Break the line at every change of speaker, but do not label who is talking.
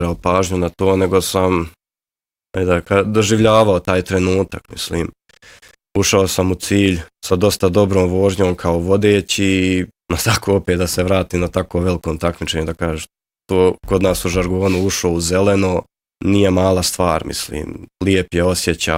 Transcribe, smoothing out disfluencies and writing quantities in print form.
pažnju na to, nego sam doživljavao taj trenutak, mislim. Ušao sam u cilj sa dosta dobrom vožnjom kao vodeći i tako opet da se vratim na tako velikom takmičenju, da kažeš, to kod nas u žargonu ušao u zeleno, nije mala stvar, mislim, lijep je osjećaj,